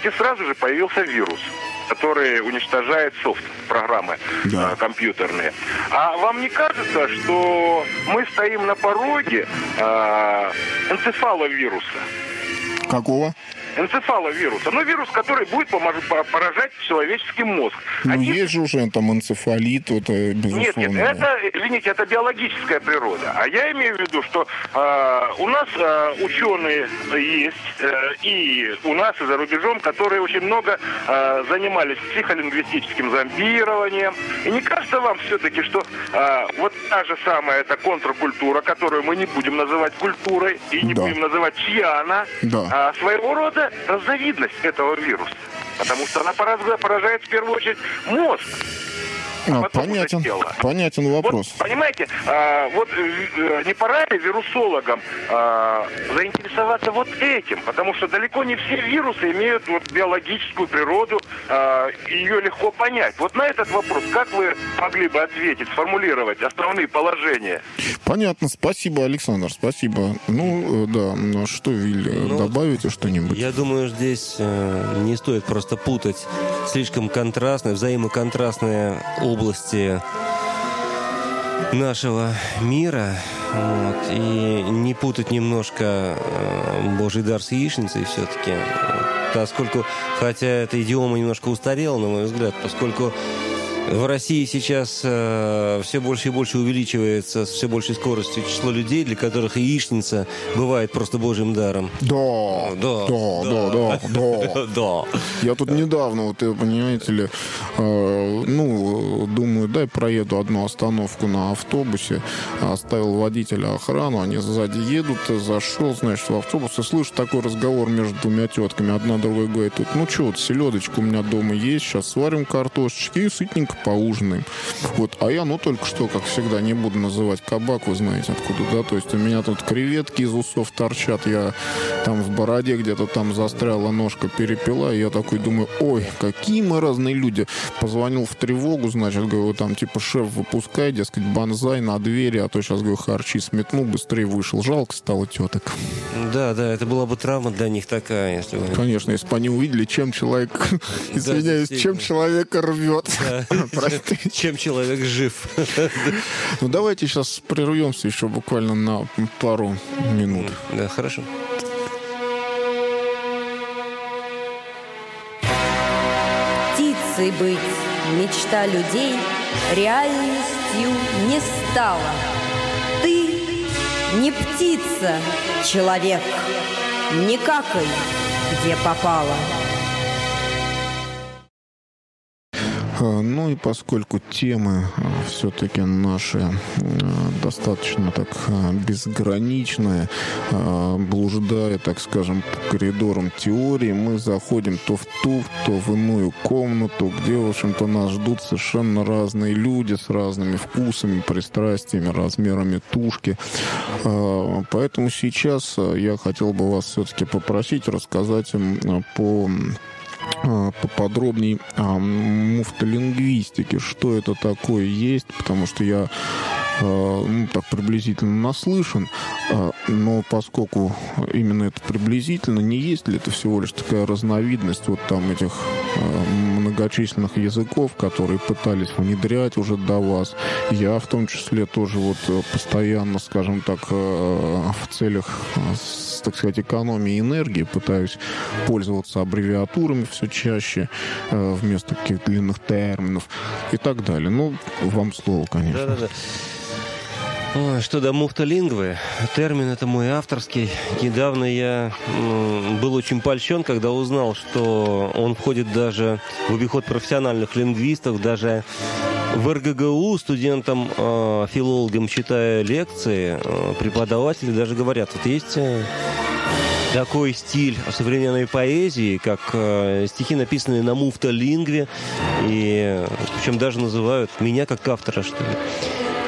почти сразу же появился вирус, который уничтожает софт, программы компьютерные. А вам не кажется, что мы стоим на пороге энцефаловируса? Какого? Энцефаловируса. Ну, вирус, который будет поражать человеческий мозг. Есть же уже там энцефалит, это безусловно. Нет, это, извините, это биологическая природа. А я имею в виду, что у нас ученые есть, и у нас, и за рубежом, которые очень много занимались психолингвистическим зомбированием. И не кажется вам все-таки, что вот та же самая эта контркультура, которую мы не будем называть культурой, и не будем называть чья она, своего рода разновидность этого вируса. Потому что она поражает в первую очередь мозг. Понятен вопрос. Вот, понимаете, не пора ли вирусологам заинтересоваться вот этим? Потому что далеко не все вирусы имеют биологическую природу, ее легко понять. Вот на этот вопрос как вы могли бы ответить, сформулировать основные положения? Понятно, спасибо, Александр, спасибо. Что, Виль, добавите что-нибудь? Я думаю, здесь не стоит просто путать слишком контрастные, взаимоконтрастные области нашего мира, и не путать немножко Божий дар с яичницей все-таки, поскольку, хотя эта идиома немножко устарела, на мой взгляд, поскольку в России сейчас все больше и больше увеличивается с все большей скоростью число людей, для которых яичница бывает просто божьим даром. Да. Я тут недавно, понимаете ли, думаю, проеду одну остановку на автобусе, оставил водителя охрану, они сзади едут, зашел, значит, в автобус, и слышу такой разговор между двумя тетками. Одна другой говорит, селедочка у меня дома есть, сейчас сварим картошечки и сытненько поужинаем. А я, только что, как всегда, не буду называть кабак, вы знаете откуда, да, то есть у меня тут креветки из усов торчат, я там в бороде где-то там застряла ножка, перепила, и я такой думаю, ой, какие мы разные люди. Позвонил в тревогу, значит, говорю, там, шеф, выпускай, дескать, банзай на двери, а то сейчас, говорю, харчи сметну, быстрее вышел. Жалко стало теток. Да, это была бы травма для них такая, если вы... Конечно, если бы они увидели, чем человек, извиняюсь, чем человека рвет. Чем человек жив. Давайте сейчас прервемся еще буквально на пару минут. Да, хорошо. Птицей быть мечта людей реальностью не стала. Ты не птица, человек, не какай, где попало. И поскольку темы все-таки наши достаточно так безграничные, блуждая, так скажем, по коридорам теории, мы заходим то в ту, то в иную комнату, где, в общем-то, нас ждут совершенно разные люди с разными вкусами, пристрастиями, размерами тушки. Поэтому сейчас я хотел бы вас все-таки попросить рассказать им поподробнее о муфтолингвистике, что это такое есть, потому что я так приблизительно наслышан, но поскольку именно это приблизительно, не есть ли это всего лишь такая разновидность этих многочисленных языков, которые пытались внедрять уже до вас. Я в том числе тоже постоянно, скажем так, в целях, так сказать, экономии энергии пытаюсь пользоваться аббревиатурами все чаще вместо каких-то длинных терминов и так далее. Вам слово, конечно. Да. Что до муфтолингвы, термин это мой авторский. Недавно я был очень польщен, когда узнал, что он входит даже в обиход профессиональных лингвистов, даже в РГГУ студентам, филологам, читая лекции, преподаватели даже говорят, есть такой стиль современной поэзии, как стихи, написанные на муфтолингве, и причем даже называют меня как автора, что ли.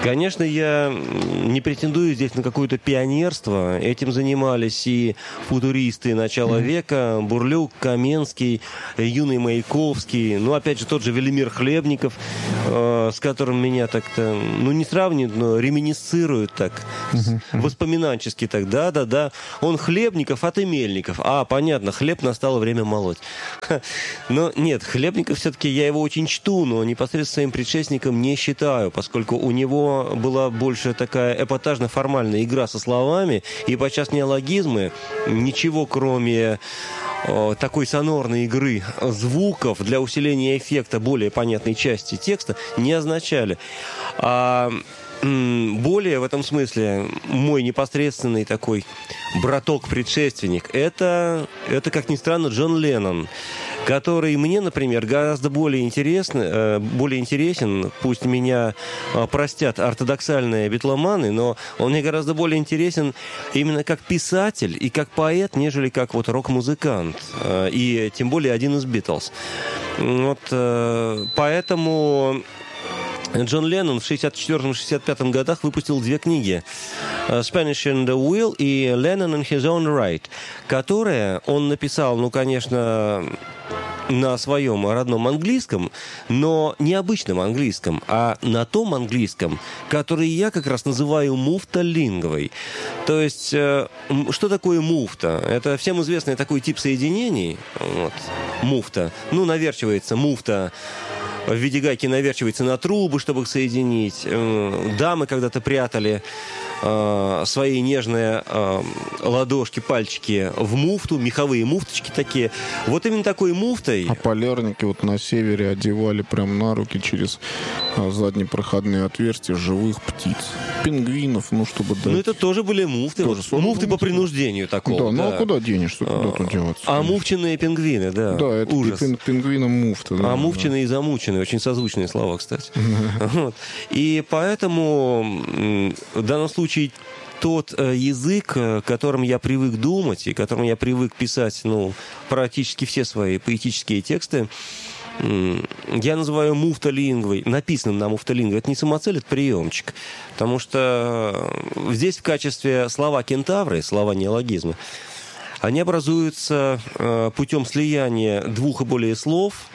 Конечно, я не претендую здесь на какое-то пионерство. Этим занимались и футуристы начала века, Бурлюк, Каменский, юный Маяковский, ну, опять же, тот же Велимир Хлебников, с которым меня так-то, ну, не сравнивают, но реминисцируют так, воспоминанчески так, да, он Хлебников, а ты Мельников. А, понятно, хлеб настало время молоть. Но нет, Хлебников все-таки, я его очень чту, но непосредственно своим предшественником не считаю, поскольку у него была больше такая эпатажно-формальная игра со словами, и подчас неологизмы ничего, кроме такой сонорной игры звуков для усиления эффекта более понятной части текста, не означали. Более в этом смысле мой непосредственный такой браток-предшественник это, как ни странно, Джон Леннон, который мне, например, гораздо более интересен, пусть меня простят ортодоксальные битломаны, но он мне гораздо более интересен именно как писатель и как поэт, нежели как вот рок-музыкант, и тем более один из Битлз. Вот, поэтому Джон Леннон в 1964-1965 годах выпустил 2 книги «Spanish in the Wheel» и «Lennon in His Own Right», которые он написал, ну, конечно, на своем родном английском, но не обычном английском, а на том английском, который я как раз называю муфталингвой. То есть, что такое муфта? Это всем известный такой тип соединений. Вот, муфта. Ну, наверчивается муфта. В виде гайки наверчивается на трубы, чтобы их соединить. Дамы когда-то прятали свои нежные ладошки, пальчики в муфту, меховые муфточки такие. Вот именно такой муфтой... А полярники вот на севере одевали прям на руки через заднепроходные отверстия живых птиц. Пингвинов, ну, чтобы дать... Ну, это тоже были муфты. Тоже вот, муфты по принуждению такого. Да, ну, а куда денешься? Куда тут деваться? А мувчиные пингвины, да. Да, это ужас. Пингвинам муфта. Да, мувчиные и замученные. Очень созвучные слова, кстати. Вот. И поэтому в данном случае тот язык, которым я привык думать и которым я привык писать, ну, практически все свои поэтические тексты, я называю муфталингвой, написанным на муфталингвой. Это не самоцель, это приемчик. Потому что здесь в качестве слова кентавры, слова неологизма, они образуются путем слияния 2 и более слов,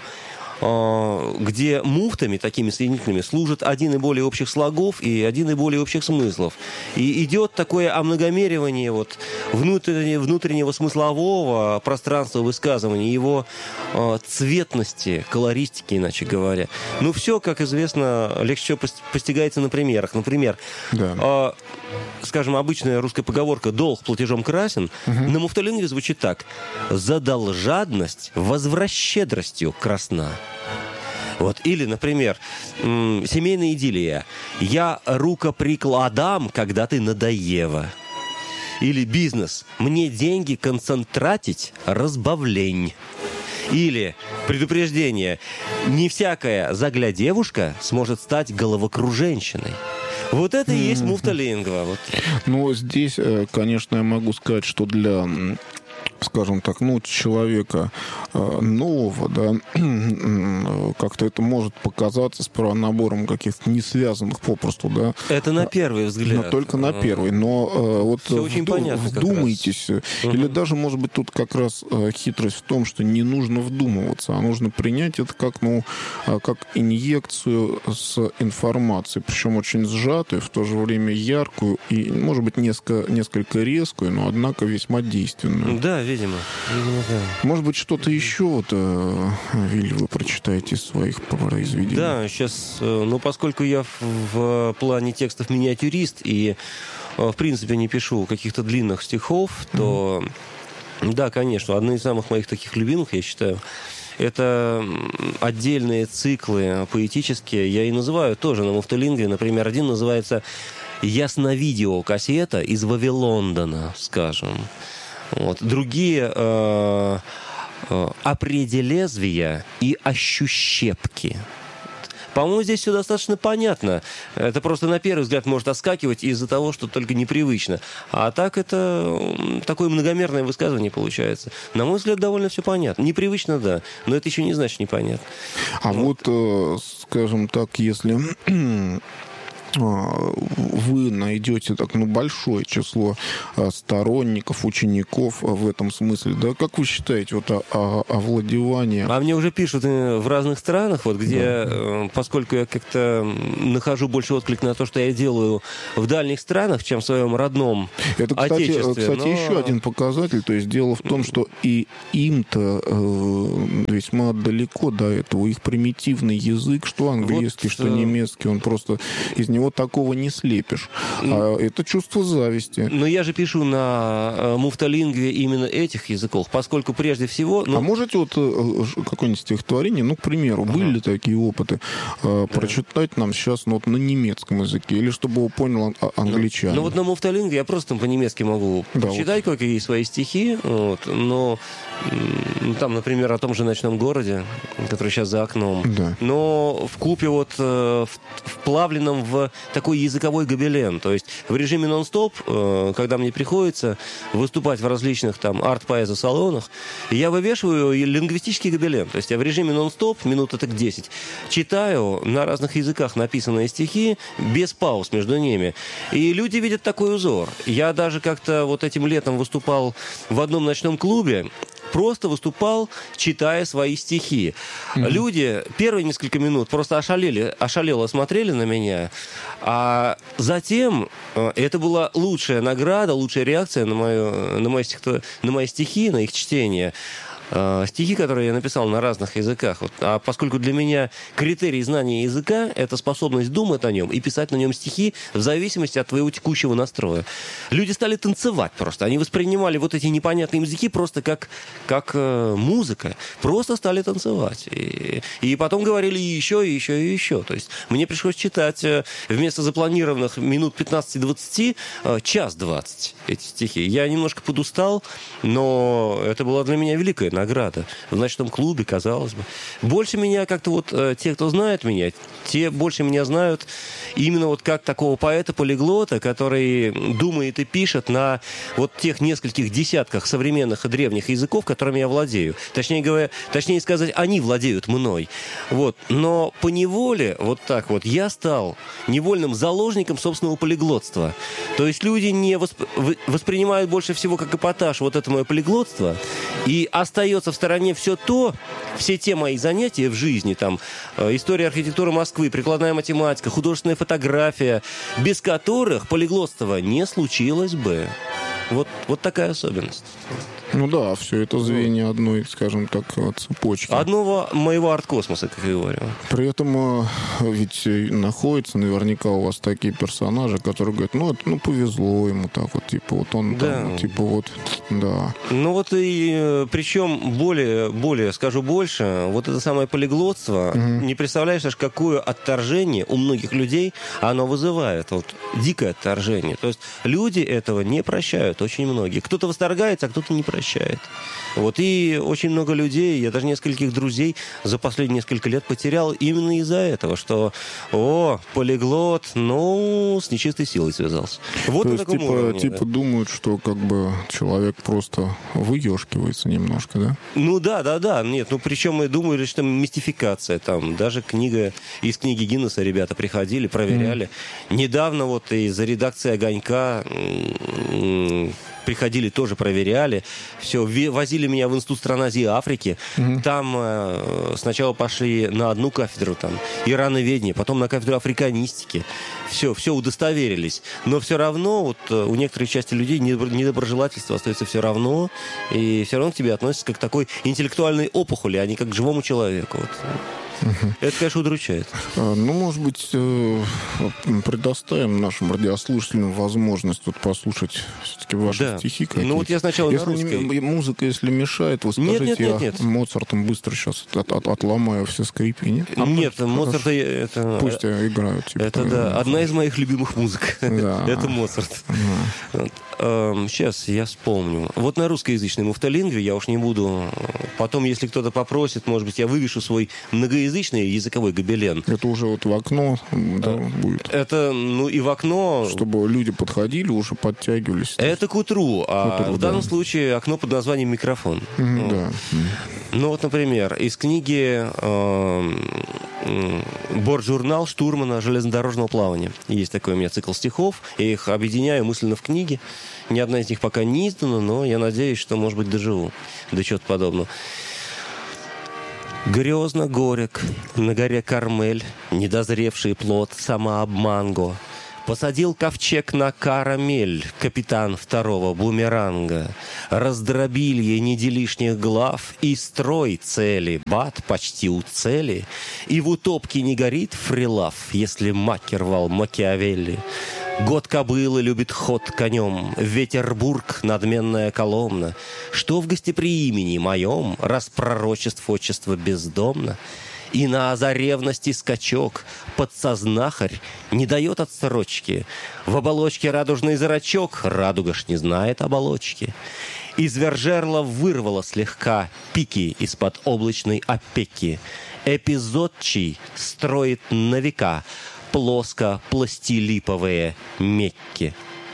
где муфтами, такими соединительными, служат 1 и более общих слогов и 1 и более общих смыслов. И идет такое омногомеривание вот внутреннего смыслового пространства высказывания, его цветности, колористики, иначе говоря. Ну, все, как известно, легче всего постигается на примерах. Например, да. Скажем, обычная русская поговорка «долг платежом красен» на муфталингве звучит так: «Задолжадность возвращедростью красна». Вот. Или, например, семейная идиллия: «Я рукоприкладам, когда ты надоева». Или бизнес: «Мне деньги концентратить разбавлень». Или предупреждение: «Не всякая заглядевушка сможет стать головокруженщиной». Вот это и есть муфталингва. Вот. Ну, здесь, конечно, я могу сказать, что для, скажем так, ну, человека нового, да, как-то это может показаться сперва набором каких-то не связанных попросту, да. Это на первый взгляд. Но только на первый. Но вот вдумайтесь. Или даже, может быть, тут как раз хитрость в том, что не нужно вдумываться, а нужно принять это как, ну, как инъекцию с информацией, причем очень сжатую, в то же время яркую и, может быть, несколько резкую, но, однако, весьма действенную. Да, видимо, да. Может быть, что-то еще, вот, Виль, вы прочитаете из своих произведений? Да, сейчас, ну, поскольку я в плане текстов миниатюрист и, в принципе, не пишу каких-то длинных стихов, то, да, конечно, одна из самых моих таких любимых, я считаю, это отдельные циклы поэтические, я и называю тоже на муфталингве. Например, один называется «Ясновидеокассета из Вавилондона», скажем. Вот. Другие «Определезвия и ощущепки». По-моему, здесь все достаточно понятно. Это просто на первый взгляд может отскакивать из-за того, что только непривычно. А так это такое многомерное высказывание получается. На мой взгляд, довольно все понятно. Непривычно, да, но это еще не значит непонятно. А вот скажем так, если вы найдете большое число сторонников, учеников в этом смысле, да? Как вы считаете, овладевание? А мне уже пишут в разных странах, где, поскольку я как-то нахожу больше отклик на то, что я делаю в дальних странах, чем в своем родном отечестве. Кстати, еще один показатель, то есть дело в том, что и им-то весьма далеко до этого, их примитивный язык, что английский, что немецкий, он просто из него такого не слепишь. Это чувство зависти. Но я же пишу на муфталингве именно этих языков, поскольку прежде всего... А можете какое-нибудь стихотворение, к примеру, были ли такие опыты, прочитать нам сейчас на немецком языке, или чтобы его понял англичанин? На муфталингве я просто по-немецки могу читать какие свои стихи, но там, например, о том же «Ночном городе», который сейчас за окном. Да. Но вкупе вплавленном в такой языковой гобелен. То есть в режиме нон-стоп, когда мне приходится выступать в различных арт-поэзо-салонах, я вывешиваю лингвистический гобелен. То есть я в режиме нон-стоп, минут 10, читаю на разных языках написанные стихи, без пауз между ними. И люди видят такой узор. Я даже как-то этим летом выступал в одном ночном клубе, просто выступал, читая свои стихи. Люди первые несколько минут просто ошалело смотрели на меня, а затем это была лучшая награда, лучшая реакция на мои стихи, на их чтение. Стихи, которые я написал на разных языках. А поскольку для меня критерий знания языка — это способность думать о нем и писать на нем стихи в зависимости от твоего текущего настроя. Люди стали танцевать просто. Они воспринимали эти непонятные языки просто как музыка. Просто стали танцевать. И потом говорили еще, и еще, и еще. То есть мне пришлось читать вместо запланированных минут 15-20, час 20 эти стихи. Я немножко подустал, но это была для меня великая награда. В ночном клубе, казалось бы. Больше меня как-то те, кто знает меня, те больше меня знают именно как такого поэта-полиглота, который думает и пишет на тех нескольких десятках современных и древних языков, которыми я владею. Точнее сказать, они владеют мной. Но поневоле я стал невольным заложником собственного полиглотства. То есть люди не воспринимают больше всего как эпатаж это мое полиглотство, и остается в стороне все те мои занятия в жизни, история архитектуры Москвы, прикладная математика, художественная фотография, без которых полиглотство не случилось бы. Вот такая особенность. Все это звенья одной, скажем так, цепочки. Одного моего арт-космоса, как я говорю. При этом ведь находятся наверняка у вас такие персонажи, которые говорят, повезло ему он да. Да. И причем более скажу больше, это самое полиглотство, не представляешь, аж какое отторжение у многих людей оно вызывает. Дикое отторжение. То есть люди этого не прощают, очень многие. Кто-то восторгается, а кто-то не прощает. И очень много людей, я даже нескольких друзей за последние несколько лет потерял именно из-за этого, что полиглот, с нечистой силой связался. То есть, уровне, думают, что человек просто выешкивается немножко, да? Да. Нет, причем думаю, что мистификация. Даже из книги Гиннесса ребята приходили, проверяли. Недавно из-за редакции «Огонька» приходили, тоже проверяли. Все, возили меня в Институт стран Азии и Африки. Там сначала пошли на одну кафедру, ирановедения, потом на кафедру африканистики. Все удостоверились. Но все равно у некоторой части людей недоброжелательство остается все равно, и все равно к тебе относятся как к такой интеллектуальной опухоли, а не как к живому человеку. Это, конечно, удручает. Может быть, предоставим нашим радиослушателям возможность послушать все-таки ваши стихи какие-то. Я сначала на русской. Музыка, если мешает, вы скажите, нет. Моцартом быстро сейчас отломаю все скрипки, нет? Нет, Моцарта это... Пусть играют. Это одна из моих любимых музык. Это Моцарт. Сейчас я вспомню. На русскоязычной муфталингве я уж не буду. Потом, если кто-то попросит, может быть, я вывешу свой многоязычный языковой гобелен. Это уже в окно будет. Это, и в окно... Чтобы люди подходили, уже подтягивались. Это к утру. В данном случае окно под названием «Микрофон». Да. Например, из книги бортжурнал штурмана железнодорожного плавания. Есть такой у меня цикл стихов. Я их объединяю мысленно в книге. Ни одна из них пока не издана, но я надеюсь, что, может быть, доживу до чего-то подобного. Грезно горек, на горе Кармель, недозревший плод самообманго. Посадил ковчег на карамель, капитан второго бумеранга. Раздробилье неделишних глав и строй цели, бат почти у цели. И в утопке не горит фрилав, если мак рвал Макиавелли. Год кобылы любит ход конем, Ветербург — надменная коломна. Что в гостеприимени моем, раз пророчеств отчества бездомно? И на озаревности скачок подсознахарь не дает отсрочки. В оболочке радужный зрачок, радуга ж не знает оболочки. Из вержерла вырвало слегка пики из-под облачной опеки. Эпизодчий строит на века плоско-пластилиповые Мекки.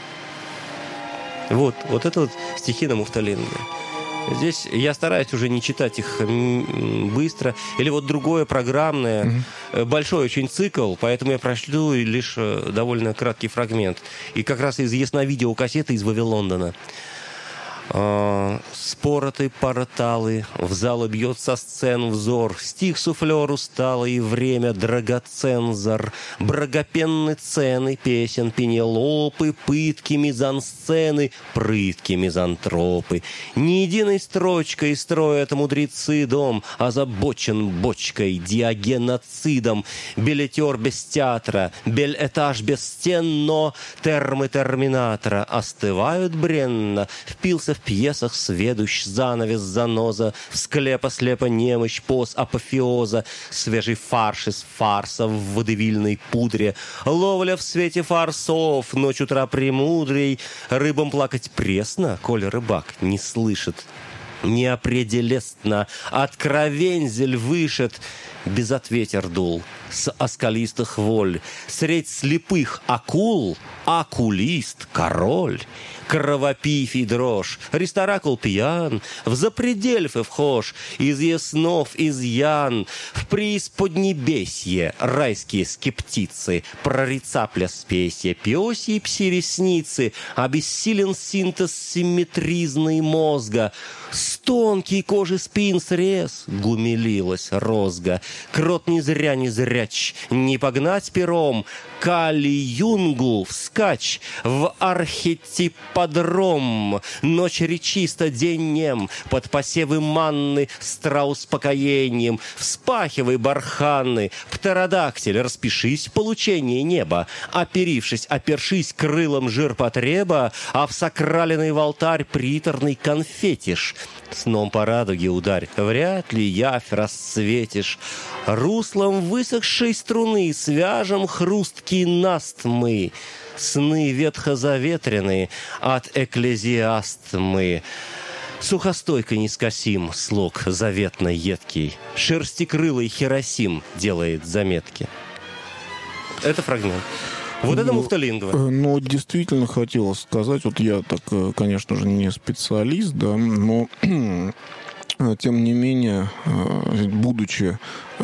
Вот это вот стихи на Муфталингве. Здесь я стараюсь уже не читать их быстро. Или вот другое программное, большой очень цикл, поэтому я прошлю лишь довольно краткий фрагмент. И как раз из ясновидеокассеты из Вавилондона. Спороты порталы, в залы бьет со сцен взор, стих суфлер усталый, время драгоцензор, брагопенны цены песен Пенелопы, пытки мизансцены, прытки мизантропы. Ни единой строчкой строят мудрецы дом, озабочен бочкой, диагеноцидом, билетер без театра, бель-этаж без стен, но термы терминатора остывают бренно, впился в пьесах сведущ, занавес, заноза, в склепа слепо немощь, поз апофеоза, свежий фарш из фарса в водевильной пудре, ловля в свете фарсов, ночь утра премудрей, рыбам плакать пресно, коль рыбак не слышит. Неопределестно, откровензель вышед, безответер дул с оскалистых воль, средь слепых акул, акулист, король. Кровопифий дрожь, ресторакул пьян, в запредельфы вхож, из яснов изъян, в преисподнебесье райские скептицы, прорицапля спесья, пёсьи пси-ресницы, обессилен синтез симметризной мозга, с тонкой кожи спин срез гумелилась розга, крот не зря не зряч, не погнать пером, Кали-юнгу вскачь в архетиподром. Ночь речиста, день нем, под посевы манны страус покоением. Вспахивай барханы, птеродактиль, распишись в получении неба. Опершись крылом жирпотреба, а в сакраленный в алтарь приторный конфетиш. Сном по радуге ударь, вряд ли явь расцветишь. Руслом высохшей струны свяжем хрусткий наст мы. Сны ветхозаветренные от экклезиаст мы. Сухостойко не скосим слог заветно едкий. Шерстикрылый Хиросим делает заметки. Это фрагмент. Вот это Муфталингва. Ну, действительно хотелось сказать, вот я так, конечно же, не специалист, да, но тем не менее, будучи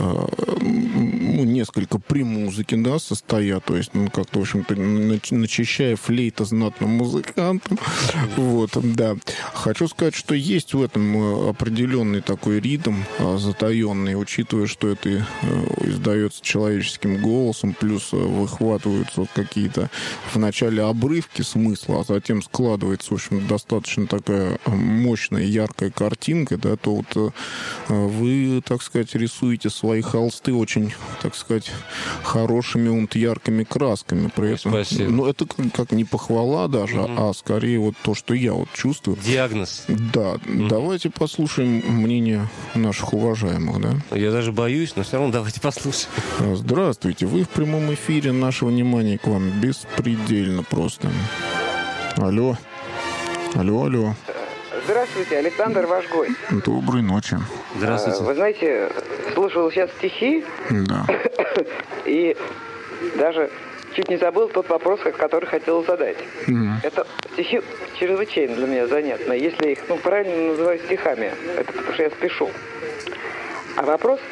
несколько при музыке, да, состоя, то есть, как-то, в общем-то, начищая флейта знатным музыкантом, вот, да. Хочу сказать, что есть в этом определенный такой ритм затаенный, учитывая, что это издается человеческим голосом, плюс выхватываются какие-то в начале обрывки смысла, а затем складывается, в общем, достаточно такая мощная, яркая картинка, да, то вот вы, так сказать, рисуете свои холсты очень, так сказать, хорошими, яркими красками. При этом, спасибо. Ну, это как не похвала даже, а скорее вот то, что я вот чувствую. Диагноз. Да. Давайте послушаем мнение наших уважаемых, да? Я даже боюсь, но все равно давайте послушаем. Здравствуйте. Вы в прямом эфире. Наше внимание к вам беспредельно просто. Алло. Алло. Здравствуйте, Александр, ваш гость. Доброй ночи. Здравствуйте. Вы знаете, слушал сейчас стихи, Да. и даже чуть не забыл тот вопрос, который хотел задать. Это стихи чрезвычайно для меня занятны. Если их, правильно называю стихами, это потому что я спешу. А вопрос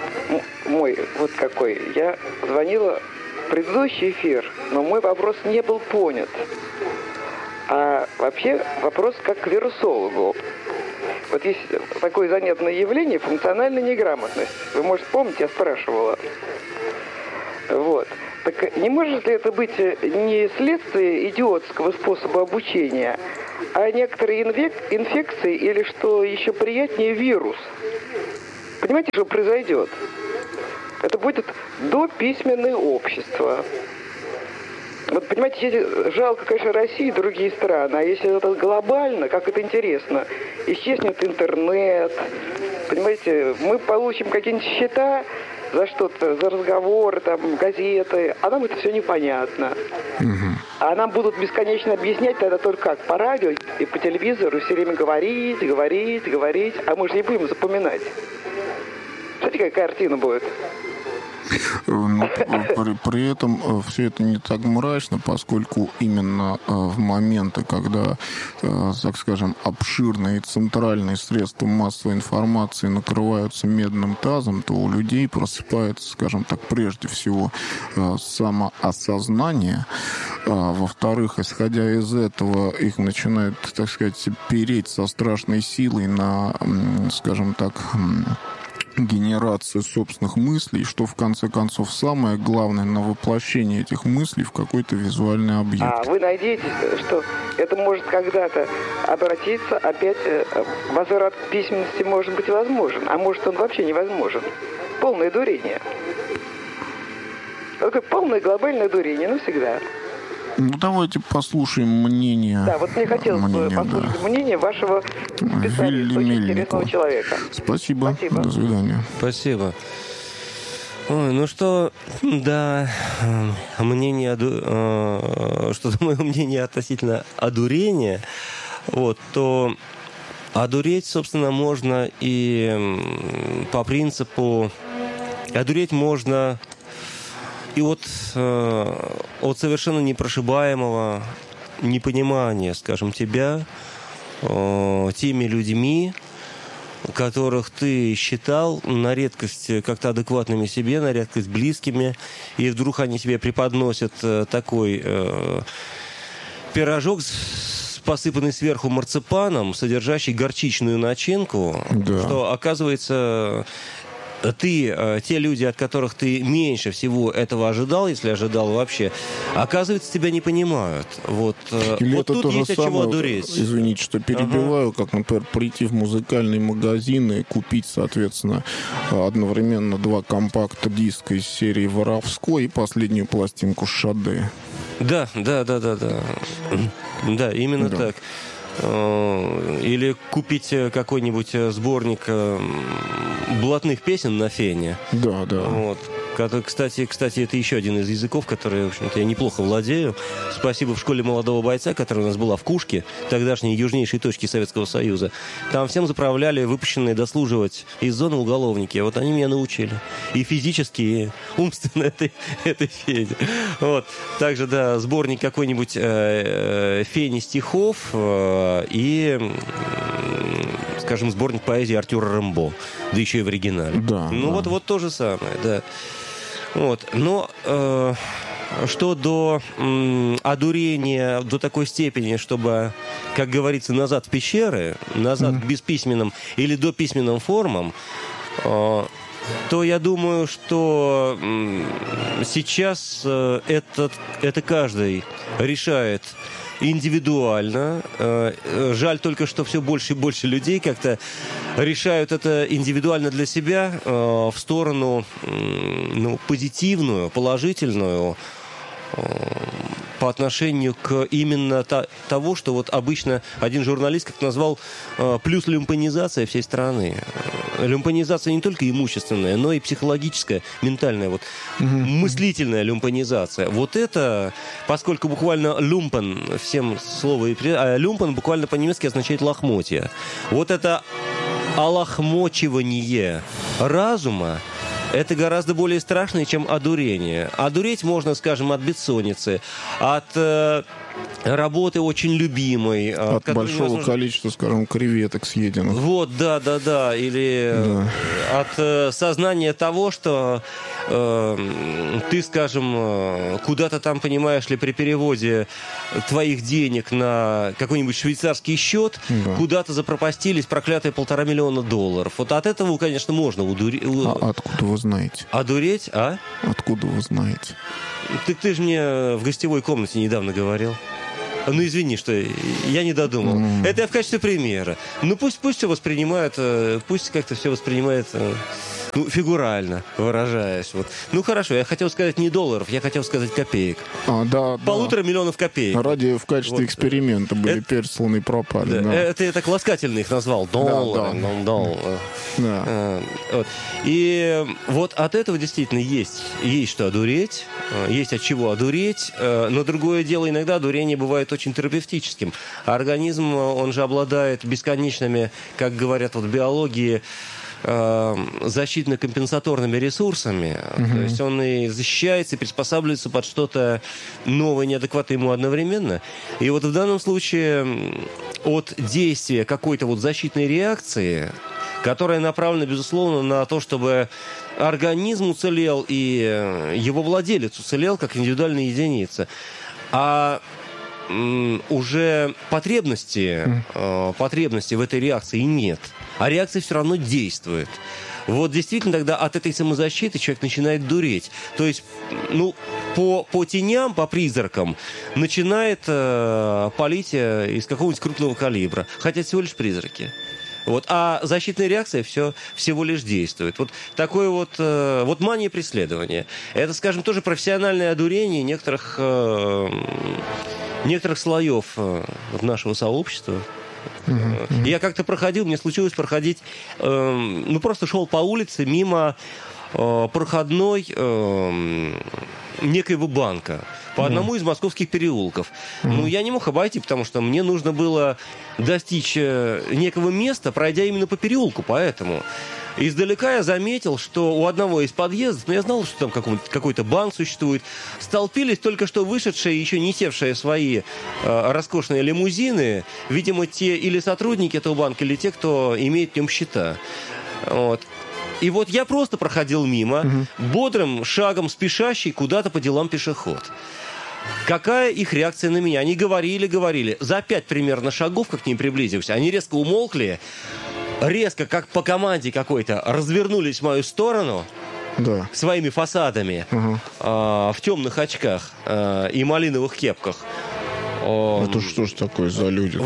мой вот какой. Я звонила в предыдущий эфир, но мой вопрос не был понят. А вообще вопрос как к вирусологу. Вот есть такое занятное явление — функциональная неграмотность. Вы, может, помните, я спрашивала. Вот. Так не может ли это быть не следствие идиотского способа обучения, а некоторые инфекции или, что еще приятнее, вирус? Понимаете, что произойдет? Это будет дописьменное общество. Вот, понимаете, если жалко, конечно, Россию и другие страны, а если это глобально, как это интересно, исчезнет интернет, понимаете, мы получим какие-нибудь счета за что-то, за разговоры, там, газеты, а нам это все непонятно. А нам будут бесконечно объяснять тогда только как, по радио и по телевизору все время говорить, а мы же не будем запоминать. Смотрите, какая картина будет. Но при этом все это не так мрачно, поскольку именно в моменты, когда, так скажем, обширные центральные средства массовой информации накрываются медным тазом, то у людей просыпается, скажем так, прежде всего самоосознание. Во-вторых, исходя из этого, их начинают, так сказать, переть со страшной силой на, скажем так, генерацию собственных мыслей, что в конце концов самое главное — на воплощение этих мыслей в какой-то визуальный объект. А вы надеетесь, что это может когда-то обратиться опять, возврат к письменности может быть возможен, а может он вообще невозможен? Полное дурение. Такое полное глобальное дурение навсегда. Ну, давайте послушаем мнение. Да, вот мне хотелось бы послушать мнение вашего специалиста, очень интересного человека. Спасибо. До свидания. Спасибо. Ой, ну что, да, мнение, что-то мое мнение относительно одурения, вот, то одуреть, собственно, можно и по принципу, одуреть можно и от совершенно непрошибаемого непонимания, скажем, тебя теми людьми, которых ты считал на редкость как-то адекватными себе, на редкость близкими, и вдруг они тебе преподносят такой пирожок, посыпанный сверху марципаном, содержащий горчичную начинку, да. Что, оказывается, те люди, от которых ты меньше всего этого ожидал, если ожидал вообще, оказывается, тебя не понимают. Вот, или вот это тут то же есть от чего дуреть. Извините, что перебиваю, как, например, прийти в музыкальный магазин и купить, соответственно, одновременно 2 компакт-диска из серии «Воровской» и последнюю пластинку Шаде. Да. Да, именно так. Или купить какой-нибудь сборник блатных песен на фене. Да. Вот. Кстати, это еще один из языков, который, в общем-то, я неплохо владею. Спасибо в школе молодого бойца, которая у нас была в Кушке, тогдашней южнейшей точке Советского Союза. Там всем заправляли выпущенные дослуживать из зоны уголовники. Вот они меня научили. И физически, и умственно этой фене. Вот. Также, да, сборник какой-нибудь фени стихов и, скажем, сборник поэзии Артюра Рембо. Да еще и в оригинале. Да, вот то же самое, да. Вот. Но что до одурения до такой степени, чтобы, как говорится, назад в пещеры, назад к бесписьменным или дописьменным формам, то я думаю, что сейчас это каждый решает индивидуально. Жаль только, что все больше и больше людей как-то решают это индивидуально для себя в сторону позитивную, положительную по отношению к именно того, что вот обычно один журналист как назвал плюс люмпанизация всей страны. Люмпанизация не только имущественная, но и психологическая, ментальная, вот, мыслительная люмпанизация. Вот это, поскольку буквально люмпан, всем слово, люмпан буквально по-немецки означает лохмотья. Вот это олохмочивание разума, это гораздо более страшно, чем одурение. Одуреть можно, скажем, от бессонницы, от работы очень любимой. От большого количества, скажем, креветок съеденных. Вот, да. Или от сознания того, что ты, скажем, куда-то там, понимаешь ли, при переводе твоих денег на какой-нибудь швейцарский счет, куда-то запропастились проклятые $1,5 миллиона. Вот от этого, конечно, можно А откуда вы знаете? Одуреть, а? Откуда вы знаете? Ты же мне в гостевой комнате недавно говорил. Ну, извини, что я не додумал. Это я в качестве примера. Ну, пусть все воспринимают, пусть как-то все воспринимает, фигурально выражаясь. Вот. Ну, хорошо, я хотел сказать не долларов, я хотел сказать копеек. Да. 1,5 миллиона копеек. Ради в качестве эксперимента были пересланы и пропали. Да. Это я так ласкательно их назвал. Доллар. Да. Вот. И вот от этого действительно есть что одуреть, есть от чего одуреть, но другое дело, иногда одурение бывает очень терапевтическим. Организм, он же обладает бесконечными, как говорят в биологии, защитно-компенсаторными ресурсами. То есть он и защищается, и приспосабливается под что-то новое, неадекватное ему одновременно. И вот в данном случае от действия какой-то вот защитной реакции, которая направлена, безусловно, на то, чтобы организм уцелел и его владелец уцелел как индивидуальная единица. А уже потребности в этой реакции нет. А реакция все равно действует. Вот действительно тогда от этой самозащиты человек начинает дуреть. То есть, по теням, по призракам начинает палить из какого-нибудь крупного калибра. Хотя всего лишь призраки. Вот. А защитная реакция всего лишь действует. Вот такое вот мания преследования. Это, скажем, тоже профессиональное одурение некоторых слоев нашего сообщества. Я как-то проходил, мне случилось проходить, просто шел по улице мимо проходной некоего банка по одному из московских переулков. Я не мог обойти, потому что мне нужно было достичь некого места, пройдя именно по переулку, поэтому... Издалека я заметил, что у одного из подъездов, я знал, что там какой-то банк существует, столпились только что вышедшие, еще не севшие свои роскошные лимузины, видимо, те или сотрудники этого банка, или те, кто имеет в нем счета. Вот. И вот я просто проходил мимо, бодрым шагом спешащий куда-то по делам пешеход. Какая их реакция на меня? Они говорили. За 5 примерно шагов, как к ним приблизился, они резко умолкли, резко, как по команде какой-то, развернулись в мою сторону своими фасадами в темных очках и малиновых кепках. Это что ж такое за люди?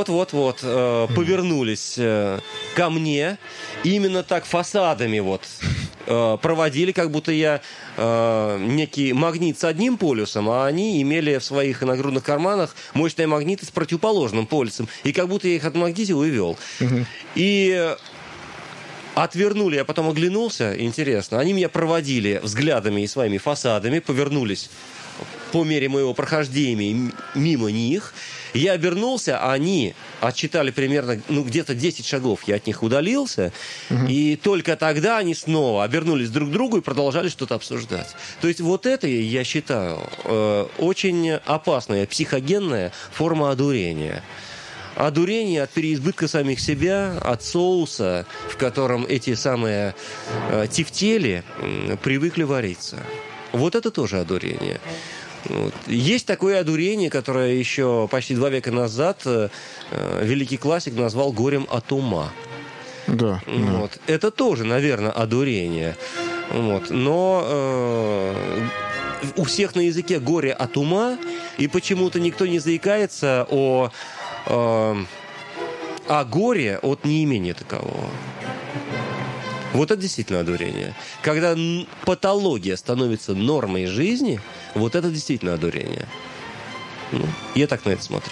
Повернулись ко мне, именно так фасадами проводили, как будто я некий магнит с одним полюсом, а они имели в своих нагрудных карманах мощные магниты с противоположным полюсом. И как будто я их отмагнитил и вел. И отвернули, я потом оглянулся, интересно. Они меня проводили взглядами и своими фасадами, повернулись по мере моего прохождения мимо них. Я обернулся, а они отсчитали примерно где-то 10 шагов. Я от них удалился, и только тогда они снова обернулись друг к другу и продолжали что-то обсуждать. То есть вот это, я считаю, очень опасная, психогенная форма одурения. Одурение от переизбытка самих себя, от соуса, в котором эти самые тефтели привыкли вариться. Вот это тоже одурение. Вот. Есть такое одурение, которое еще почти 2 века назад великий классик назвал горем от ума. Да. Вот. Это тоже, наверное, одурение. Вот. Но у всех на языке горе от ума, и почему-то никто не заикается о горе от неимения такового. Вот это действительно одурение. Когда патология становится нормой жизни, вот это действительно одурение. Я так на это смотрю.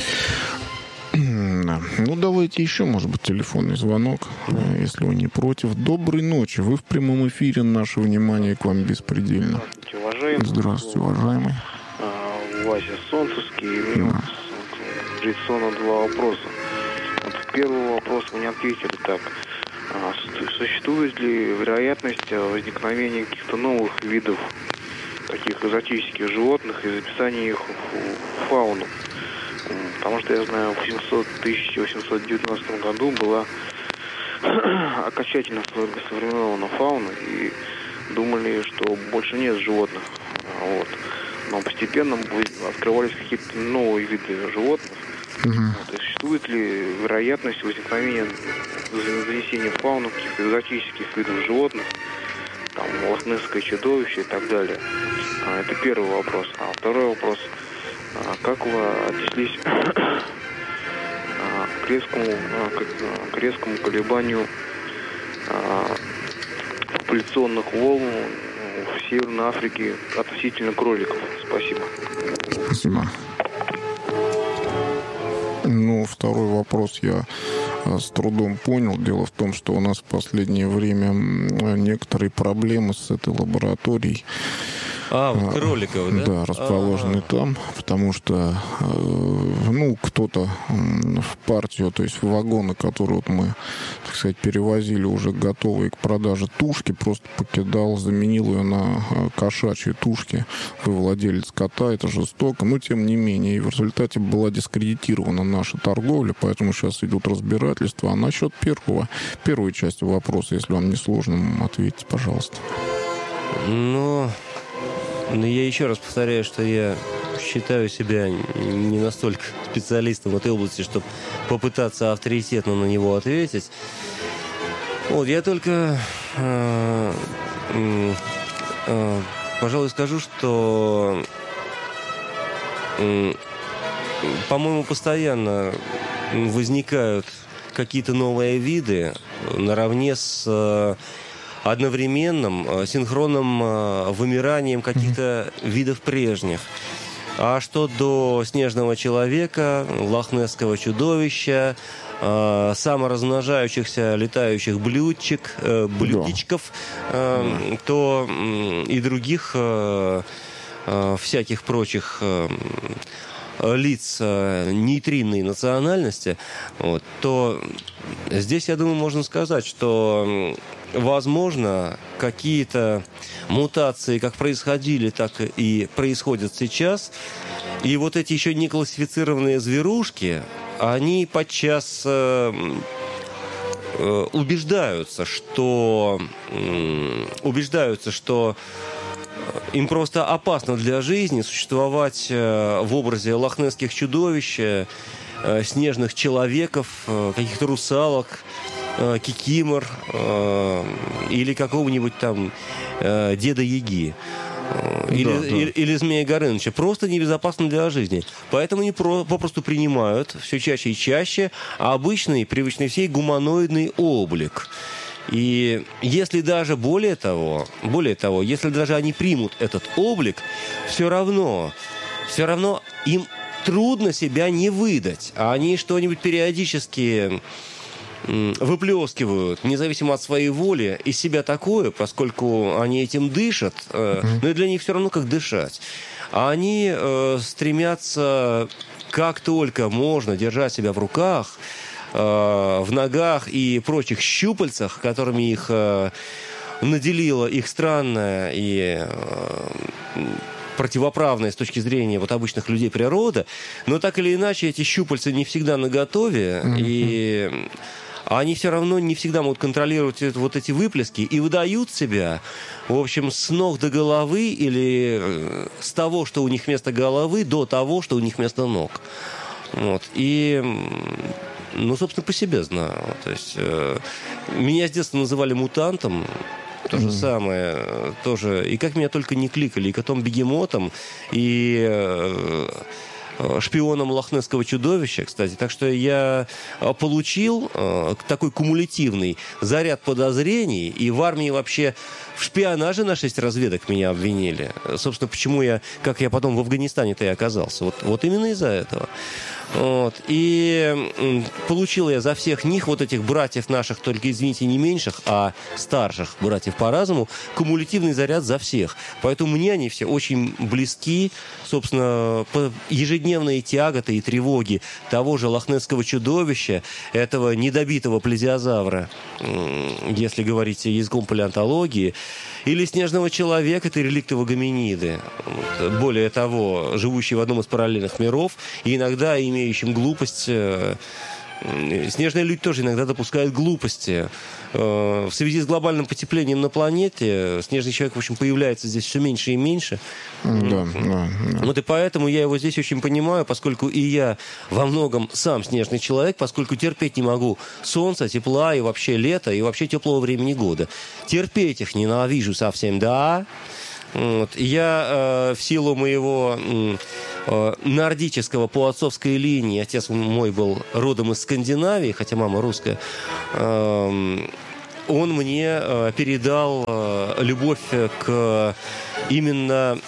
Давайте еще, может быть, телефонный звонок, если вы не против. Доброй ночи. Вы в прямом эфире. Наше внимание к вам беспредельно. Здравствуйте, уважаемый. Вася Солнцевский. Традиционно 2 вопроса. Первый вопрос мне ответили так. Существует ли вероятность возникновения каких-то новых видов таких экзотических животных и записания их в фауну? Потому что я знаю, в 1819 году была окончательно сформирована фауна, и думали, что больше нет животных. Вот. Но постепенно открывались какие-то новые виды животных. И существует ли вероятность возникновения, занесения в фауну каких-то экзотических видов животных, там, лохнесское чудовище и так далее? Это первый вопрос. А второй вопрос. Как вы отнеслись к резкому колебанию популяционных волн в Северной Африке относительно кроликов? Спасибо. Спасибо. Ну, второй вопрос я с трудом понял. Дело в том, что у нас в последнее время некоторые проблемы с этой лабораторией. Вот кроликов, да? Да, расположены там, потому что, кто-то в партию, то есть в вагоны, которые вот мы, так сказать, перевозили уже готовые к продаже тушки, просто покидал, заменил ее на кошачьи тушки. Вы владелец кота, это жестоко, но тем не менее. И в результате была дискредитирована наша торговля, поэтому сейчас идут разбирательства. А насчет первой части вопроса, если вам не сложно, ответьте, пожалуйста. Но я еще раз повторяю, что я считаю себя не настолько специалистом в этой области, чтобы попытаться авторитетно на него ответить. Вот, я только, пожалуй, скажу, что, по-моему, постоянно возникают какие-то новые виды наравне с одновременным, синхронным вымиранием каких-то видов прежних. А что до снежного человека, лохнесского чудовища, саморазмножающихся летающих блюдечков, то и других всяких прочих лиц нейтринной национальности, то здесь, я думаю, можно сказать, что возможно, какие-то мутации как происходили, так и происходят сейчас. И вот эти еще не классифицированные зверушки, они подчас убеждаются, что им просто опасно для жизни существовать в образе лохнесских чудовищ, снежных человеков, каких-то русалок, кикимор или какого-нибудь там Деда Яги. Или Змея Горыныча. Просто небезопасно для жизни. Поэтому они попросту принимают все чаще и чаще обычный, привычный всей гуманоидный облик. И если даже более того, если даже они примут этот облик, все равно им трудно себя не выдать. А они что-нибудь периодически выплескивают, независимо от своей воли, из себя такое, поскольку они этим дышат, но и для них все равно как дышать. А они стремятся как только можно держать себя в руках, в ногах и прочих щупальцах, которыми их наделила их странная и противоправная с точки зрения вот обычных людей природа, но так или иначе эти щупальца не всегда наготове, и они все равно не всегда могут контролировать вот эти выплески и выдают себя, в общем, с ног до головы или с того, что у них вместо головы, до того, что у них вместо ног. Вот. И, собственно, по себе знаю. То есть меня с детства называли мутантом. То же самое. Тоже. И как меня только не кликали. И котом-бегемотом, и шпионом лохнесского чудовища, кстати. Так что я получил такой кумулятивный заряд подозрений. И в армии вообще в шпионаже на 6 разведок меня обвинили. Собственно, почему как я потом в Афганистане-то и оказался. Вот именно из-за этого. Вот. И получил я за всех них, вот этих братьев наших, только, извините, не меньших, а старших братьев по разуму, кумулятивный заряд за всех. Поэтому мне они все очень близки. Собственно, ежедневные тяготы и тревоги того же лохнесского чудовища, этого недобитого плезиозавра, если говорить языком палеонтологии, или снежного человека, это реликтовые гоминиды. Более того, живущие в одном из параллельных миров, и иногда имеющим глупость. Снежные люди тоже иногда допускают глупости. В связи с глобальным потеплением на планете снежный человек, в общем, появляется здесь все меньше и меньше. Да. Вот и поэтому я его здесь очень понимаю, поскольку и я во многом сам снежный человек, поскольку терпеть не могу солнца, тепла и вообще лета, и вообще теплого времени года. Терпеть их ненавижу совсем, да. Вот. Я в силу моего нордического по отцовской линии, отец мой был родом из Скандинавии, хотя мама русская, он мне передал любовь к именно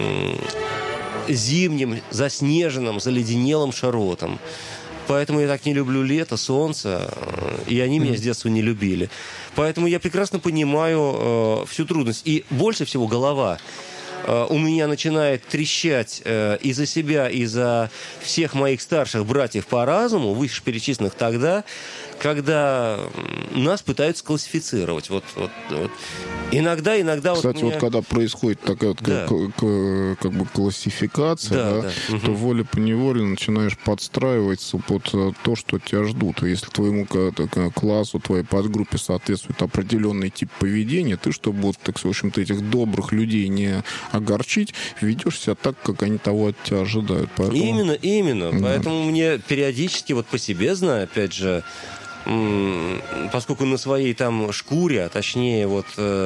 зимним, заснеженным, заледенелым широтам. Поэтому я так не люблю лето, солнце, и они меня с детства не любили. Поэтому я прекрасно понимаю всю трудность. И больше всего голова у меня начинает трещать из-за себя, из-за всех моих старших братьев по разуму, вышеперечисленных тогда, когда нас пытаются классифицировать. Вот. Иногда Кстати, вот меня... когда происходит такая вот как бы классификация, то волей-поневолей начинаешь подстраиваться под то, что тебя ждут. И если твоему классу, твоей подгруппе соответствует определенный тип поведения, ты, чтобы вот, так, в общем-то, этих добрых людей не огорчить, ведешь себя так, как они того от тебя ожидают. Поэтому... Именно. Да. Поэтому мне периодически, вот по себе знаю, опять же, поскольку на своей там шкуре, а точнее вот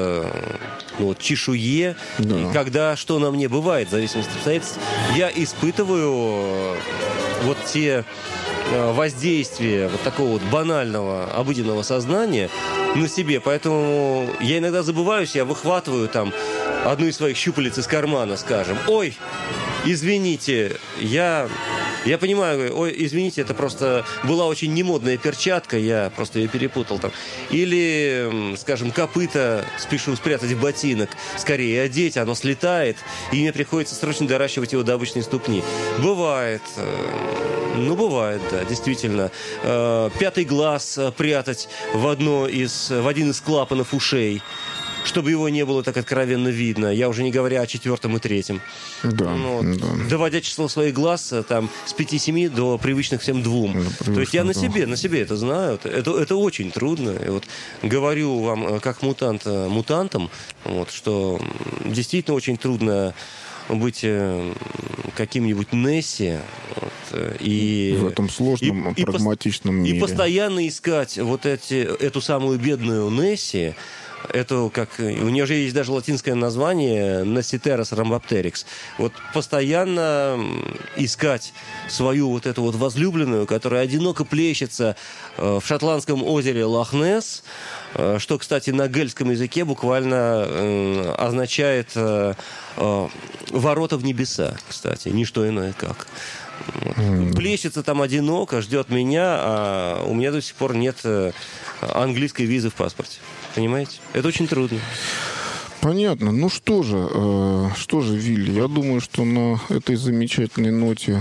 чешуе, да. И когда что на мне бывает, в зависимости от обстоятельств, я испытываю вот те воздействия вот такого вот банального, обыденного сознания на себе. Поэтому я иногда забываюсь, я выхватываю там одну из своих щупалец из кармана, скажем. Ой, извините, я понимаю, ой, извините, это просто была очень немодная перчатка, я просто ее перепутал там. Или, скажем, копыта спешу спрятать в ботинок, скорее одеть, оно слетает, и мне приходится срочно доращивать его до обычной ступни. Бывает. Бывает, да, действительно. Пятый глаз прятать в один из клапанов ушей, чтобы его не было так откровенно видно. Я уже не говоря о 4-м и 3-м. Да, да. Доводя число своих глаз там, с 5-7 до привычных всем 2. То есть я на себе это знаю. Это очень трудно. И вот говорю вам, как мутантам, что действительно очень трудно быть каким-нибудь Несси и в этом сложном, прагматичном мире. И постоянно искать эту самую бедную Несси. Это у нее же есть даже латинское название Nessiterus rhambapteryx. Вот постоянно искать свою вот эту вот возлюбленную, которая одиноко плещется в шотландском озере Лох-Несс, что, кстати, на гельском языке буквально означает ворота в небеса, кстати, не что иное как. Плещется там одиноко, ждет меня, а у меня до сих пор нет английской визы в паспорте. Понимаете? Это очень трудно. Понятно. Ну что же, Вилли, я думаю, что на этой замечательной ноте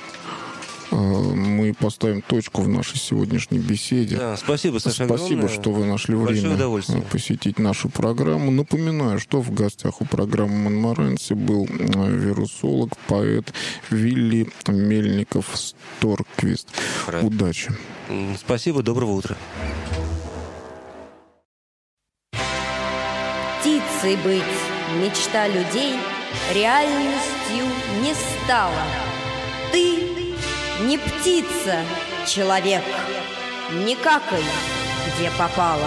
мы поставим точку в нашей сегодняшней беседе. Да, спасибо, Саша, спасибо, что вы нашли время посетить нашу программу. Напоминаю, что в гостях у программы «Монморанси» был вирусолог, поэт Вилли Мельников-Сторквист. Удачи. Спасибо, доброго утра. Птицей быть мечта людей реальностью не стала. Ты не птица, человек, не какай, где попало.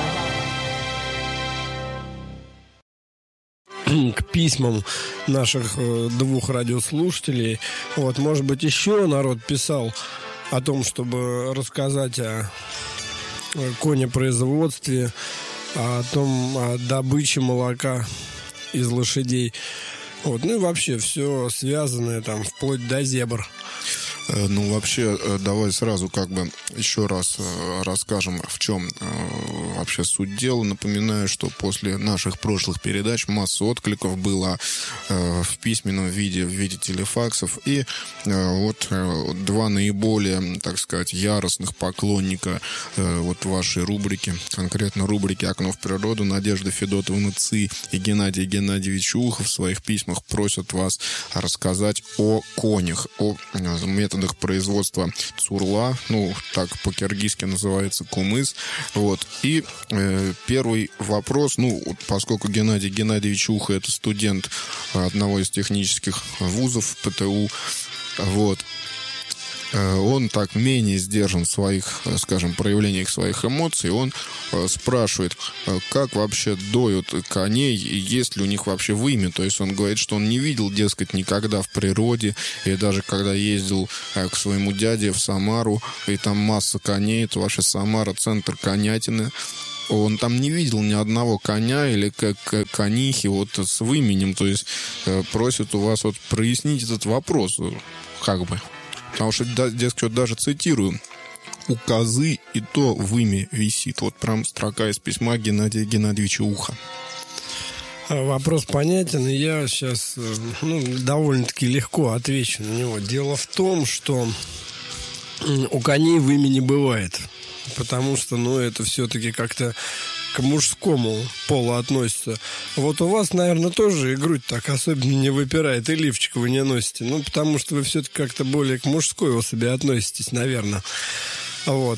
К письмам наших 2 радиослушателей. Может быть, еще народ писал о том, чтобы рассказать о конепроизводстве, о добыче молока из лошадей. Ну и вообще все связанное там вплоть до зебр. Ну, вообще, давай сразу как бы еще раз расскажем, в чем вообще суть дела. Напоминаю, что после наших прошлых передач масса откликов было в письменном виде, в виде телефаксов. И вот два наиболее, так сказать, яростных поклонника вот вашей рубрики, конкретно рубрики «Окно в природу», Надежда Федотовна Ци и Геннадий Геннадьевич Ухов в своих письмах просят вас рассказать о конях, о методах производства цурла, ну, так по-киргизски называется кумыс. Вот. И первый вопрос, ну, поскольку Геннадий Геннадьевич Ухо — это студент одного из технических вузов ПТУ, вот, он так менее сдержан в своих, скажем, проявлениях своих эмоций. Он спрашивает, как вообще доют коней, и есть ли у них вообще вымя. То есть он говорит, что он не видел, дескать, никогда в природе, и даже когда ездил к своему дяде в Самару, и там масса коней, это вообще Самара — центр конятины. Он там не видел ни одного коня или конихи вот с выменем. То есть просит у вас вот прояснить этот вопрос, как бы. Потому что, дескать, даже цитирую: «У козы и то вымя висит». Вот прям строка из письма Геннадия Геннадьевича Уха. Вопрос понятен, и я сейчас довольно-таки легко отвечу на него. Дело в том, что у коней вымя не бывает. Потому что, это все-таки как-то к мужскому полу относится. Вот у вас, наверное, тоже и грудь так особенно не выпирает, и лифчик вы не носите. Потому что вы все-таки как-то более к мужской особи относитесь, наверное. Вот.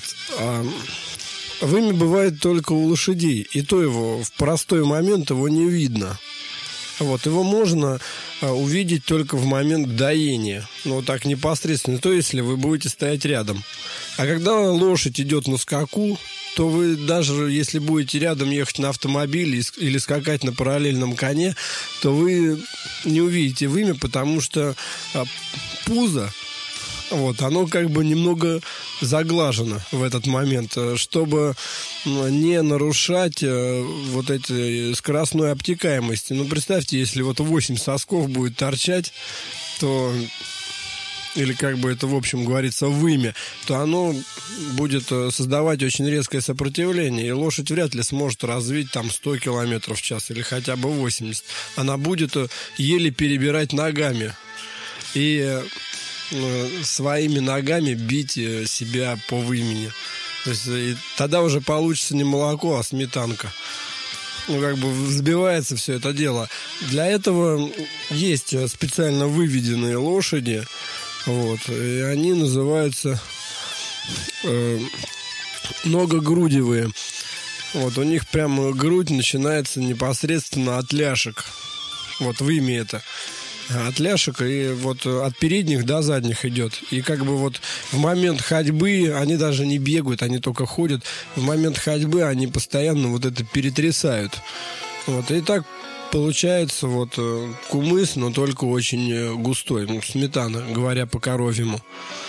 Вымя бывает только у лошадей. И то его в простой момент его не видно. Вот. Его можно увидеть только в момент доения. Так непосредственно. То, если вы будете стоять рядом. А когда лошадь идет на скаку, то вы даже если будете рядом ехать на автомобиле или скакать на параллельном коне, то вы не увидите вымя, потому что пузо, оно как бы немного заглажено в этот момент, чтобы не нарушать вот эти скоростной обтекаемости. Представьте, если 8 сосков будет торчать, то... или как бы это, в общем, говорится, вымя, то оно будет создавать очень резкое сопротивление, и лошадь вряд ли сможет развить 100 км в час или хотя бы 80. Она будет еле перебирать ногами и своими ногами бить себя по вымени. То есть и тогда уже получится не молоко, а сметанка. Как бы взбивается все это дело. Для этого есть специально выведенные лошади, и они называются многогрудевые. У них прямо грудь начинается непосредственно от ляжек. Вымя это. От ляжек и от передних до задних идет. И как бы в момент ходьбы они даже не бегают, они только ходят. В момент ходьбы они постоянно это перетрясают. И так получается кумыс, но только очень густой. Сметана, говоря по-коровьему.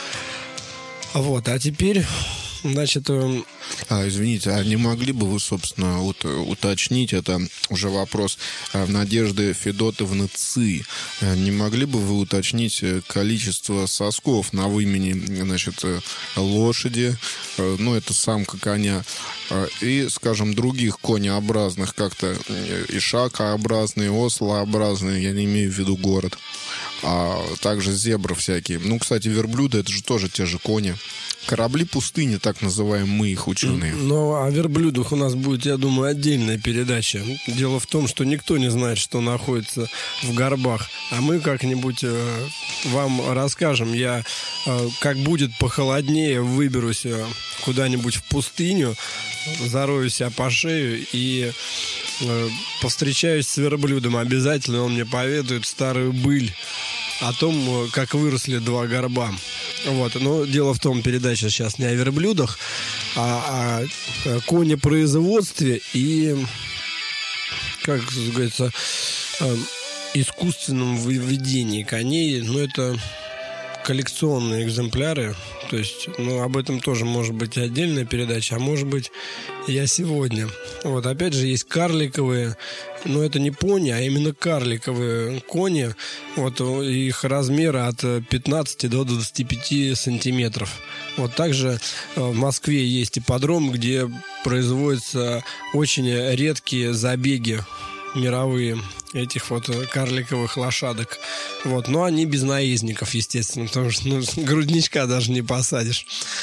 А теперь, значит... Извините, а не могли бы вы, собственно, уточнить, это уже вопрос Надежды Федотовны Ци, не могли бы вы уточнить количество сосков на вымени, лошади, это самка коня, и, скажем, других конеобразных, как-то ишакообразные, ослообразные, я не имею в виду город, а также зебры всякие. Кстати, верблюды — это же тоже те же кони. Корабли пустыни, так называем мы их, ученые. О верблюдах у нас будет, я думаю, отдельная передача. Дело в том, что никто не знает, что находится в горбах. А мы как-нибудь вам расскажем. Я, как будет похолоднее, выберусь куда-нибудь в пустыню, зарою себя по шею и повстречаюсь с верблюдом. Обязательно он мне поведает старую быль о том, как выросли два горба. Но дело в том, передача сейчас не о верблюдах, а о конепроизводстве и, как говорится, искусственном выведении коней. Это коллекционные экземпляры. То есть, об этом тоже может быть отдельная передача, а может быть, я сегодня. Опять же, есть карликовые, но это не пони, а именно карликовые кони. Вот их размеры от 15 до 25 сантиметров. Вот также в Москве есть ипподром, где производятся очень редкие забеги мировые этих вот карликовых лошадок. Вот. Но они без наездников, естественно, потому что грудничка даже не посадишь.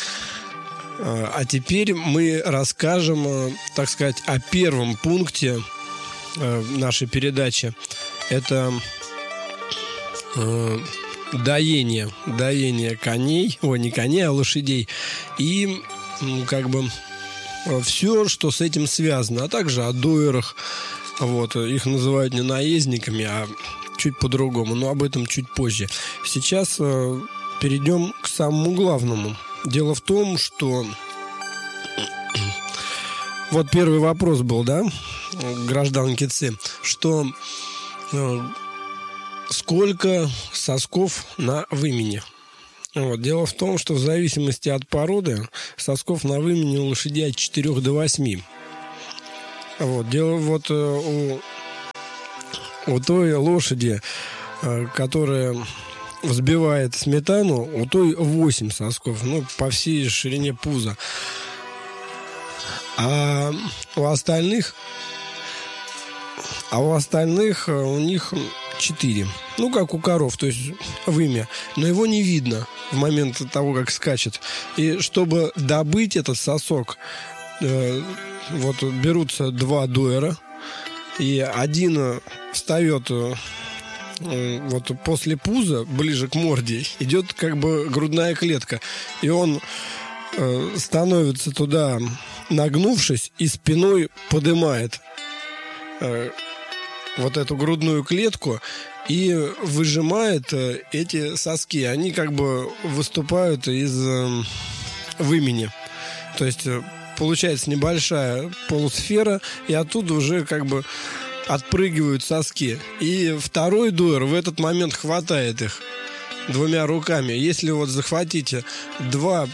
А теперь мы расскажем, так сказать, о первом пункте нашей передачи. Это доение коней, не коней, а лошадей. И как бы все, что с этим связано, а также о дойерах. Вот, их называют не наездниками, а чуть по-другому, но об этом чуть позже. Сейчас перейдем к самому главному. Дело в том, что вот первый вопрос был, да, гражданки Ц, что сколько сосков на вымене. Вот. Дело в том, что в зависимости от породы сосков на вымене у лошадей от 4 до 8. Вот. Дело вот у той лошади, которая взбивает сметану, у той 8 сосков, по всей ширине пуза. А у остальных у них 4. Как у коров, то есть вымя. Но его не видно в момент того, как скачет. И чтобы добыть этот сосок, вот берутся 2 дойера, и один встает вот после пуза, ближе к морде, идет как бы грудная клетка. И он становится туда, нагнувшись, и спиной поднимает вот эту грудную клетку и выжимает эти соски. Они как бы выступают из вымени. То есть получается небольшая полусфера, и оттуда уже как бы отпрыгивают соски. И второй дойер в этот момент хватает их 2 руками. Если вот захватите 2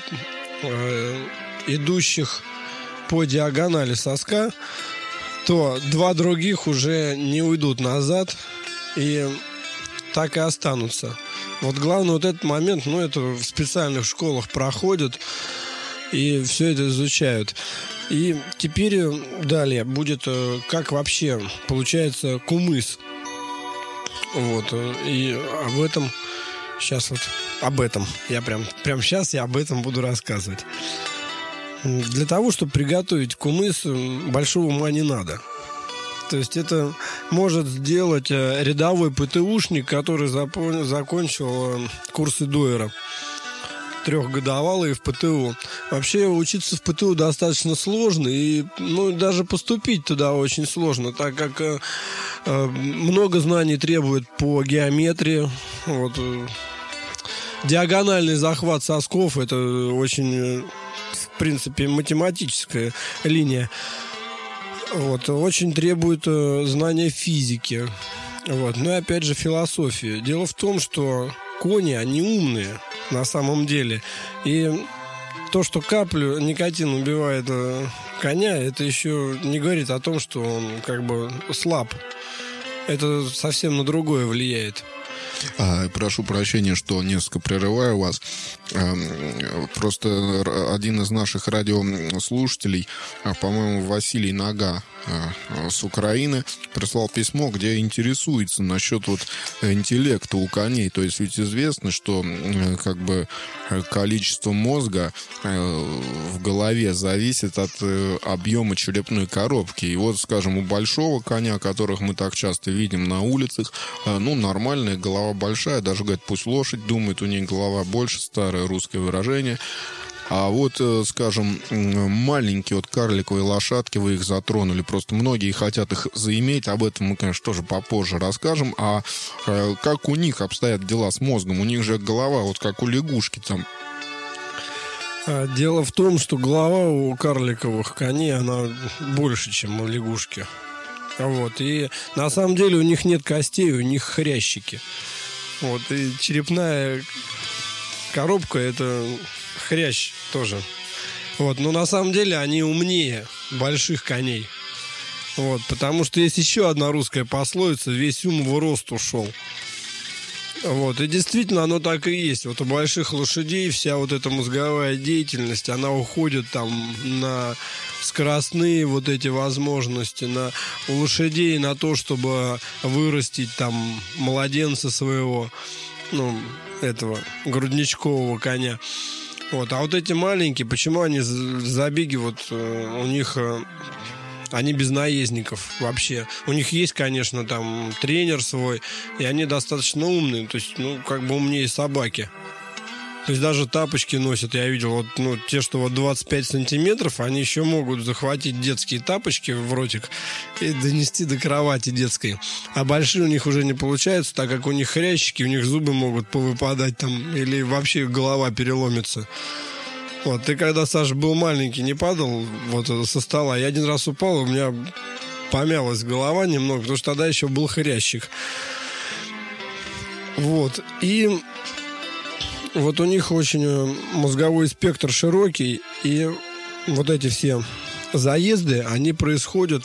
идущих по диагонали соска, то 2 других уже не уйдут назад и так и останутся. Вот главное вот этот момент, это в специальных школах проходят и все это изучают. И теперь далее будет, как вообще получается кумыс. Вот. И об этом сейчас я прям сейчас я об этом буду рассказывать. Для того, чтобы приготовить кумыс, большого ума не надо. То есть это может сделать рядовой ПТУшник, который закончил курсы дойера. 3-годовалый в ПТУ. Вообще учиться в ПТУ достаточно сложно, и даже поступить туда очень сложно, так как много знаний требует по геометрии. Вот. Диагональный захват сосков — это очень, в принципе, математическая линия. Вот. Очень требует знания физики. Вот. Ну и опять же философии. Дело в том, что кони, они умные на самом деле. И то, что каплю никотин убивает коня, это еще не говорит о том, что он как бы слаб. Это совсем на другое влияет. Прошу прощения, что несколько прерываю вас. Просто один из наших радиослушателей, по-моему, Василий Нога с Украины, прислал письмо, где интересуется насчет интеллекта у коней. То есть ведь известно, что как бы количество мозга в голове зависит от объема черепной коробки. И вот, скажем, у большого коня, которых мы так часто видим на улицах, нормальная голова большая, даже говорят, пусть лошадь думает, у нее голова больше, старое русское выражение. А вот, скажем, маленькие карликовые лошадки, вы их затронули, просто многие хотят их заиметь, об этом мы, конечно, тоже попозже расскажем. А как у них обстоят дела с мозгом? У них же голова как у лягушки там. Дело в том, что голова у карликовых коней, она больше, чем у лягушки. Вот. И на самом деле у них нет костей, у них хрящики. Вот. И черепная коробка — это хрящ тоже. Вот. Но на самом деле они умнее больших коней. Вот, потому что есть еще одна русская пословица: весь ум в рост ушел. Вот, и действительно оно так и есть. Вот у больших лошадей вся вот эта мозговая деятельность, она уходит там на скоростные вот эти возможности, у лошадей на то, чтобы вырастить там младенца своего, этого грудничкового коня. Вот, а вот эти маленькие, почему они забеги, вот у них... Они без наездников вообще. У них есть, конечно, там тренер свой, и они достаточно умные, то есть, как бы умнее собаки. То есть даже тапочки носят, я видел, вот, те, что вот 25 сантиметров, они еще могут захватить детские тапочки в ротик и донести до кровати детской. А большие у них уже не получается, так как у них хрящики, у них зубы могут повыпадать там, или вообще голова переломится. Вот, ты когда, Саша, был маленький, не падал вот со стола? Я один раз упал, у меня помялась голова немного, потому что тогда еще был хрящик. Вот, и вот у них очень мозговой спектр широкий, и вот эти все заезды, они происходят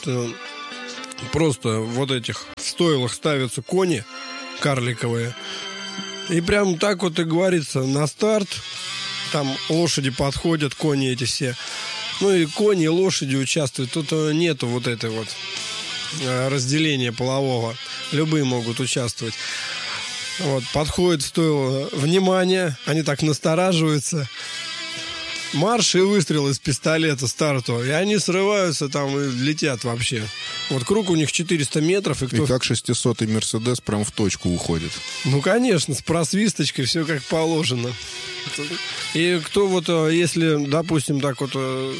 просто вот этих в стойлах ставятся кони карликовые, и прям так вот и говорится, на старт. Там лошади подходят, кони эти все. И кони, и лошади участвуют. Тут нету вот этой вот разделения полового. Любые могут участвовать. Вот, подходит в стойло, внимание, они так настораживаются. Марш и выстрел из пистолета стартового. И они срываются там и летят вообще. Вот круг у них 400 метров. И как 600-й Мерседес прям в точку уходит. Конечно, с просвисточкой, все как положено. И кто вот, если, допустим, так вот